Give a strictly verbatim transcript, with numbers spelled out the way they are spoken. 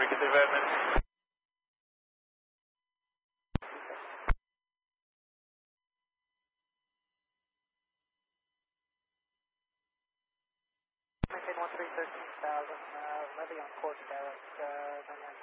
we can do five minutes. Maintain one three thirteen thousand, uh, levy on course direct, uh,